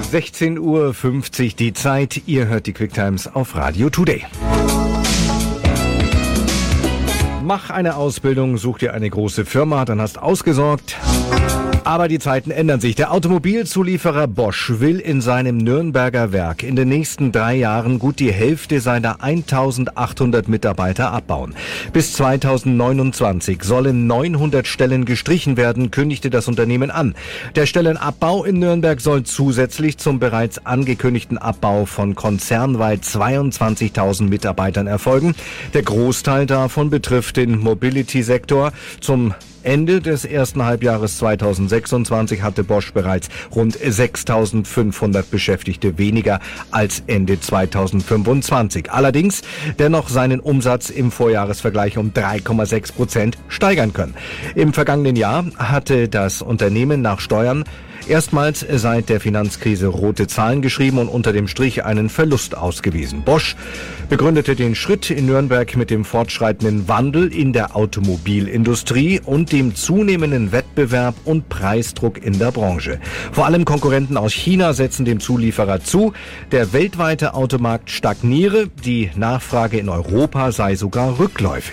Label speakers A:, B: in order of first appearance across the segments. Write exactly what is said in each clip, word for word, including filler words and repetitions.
A: sechzehn Uhr fünfzig die Zeit. Ihr hört die QuickTimes auf Radio Today. Mach eine Ausbildung, such dir eine große Firma, dann hast ausgesorgt. Aber die Zeiten ändern sich. Der Automobilzulieferer Bosch will in seinem Nürnberger Werk in den nächsten drei Jahren gut die Hälfte seiner eintausendachthundert Mitarbeiter abbauen. Bis zweitausendneunundzwanzig sollen neunhundert Stellen gestrichen werden, kündigte das Unternehmen an. Der Stellenabbau in Nürnberg soll zusätzlich zum bereits angekündigten Abbau von konzernweit zweiundzwanzigtausend Mitarbeitern erfolgen. Der Großteil davon betrifft den Mobility-Sektor. Zum Ende des ersten Halbjahres zweitausendsechsundzwanzig hatte Bosch bereits rund sechstausendfünfhundert Beschäftigte weniger als Ende zweitausendfünfundzwanzig. Allerdings dennoch seinen Umsatz im Vorjahresvergleich um drei Komma sechs Prozent steigern können. Im vergangenen Jahr hatte das Unternehmen nach Steuern erstmals seit der Finanzkrise rote Zahlen geschrieben und unter dem Strich einen Verlust ausgewiesen. Bosch begründete den Schritt in Nürnberg mit dem fortschreitenden Wandel in der Automobilindustrie und dem zunehmenden Wettbewerb und Preisdruck in der Branche. Vor allem Konkurrenten aus China setzen dem Zulieferer zu. Der weltweite Automarkt stagniere, die Nachfrage in Europa sei sogar rückläufig.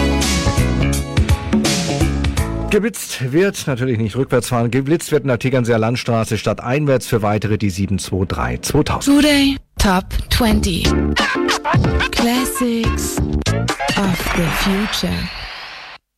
A: Geblitzt wird, natürlich nicht rückwärts fahren, geblitzt wird in der Tegernseer Landstraße stadteinwärts für weitere die sieben zwei drei zweitausend.
B: Today Top zwanzig Classics of the Future.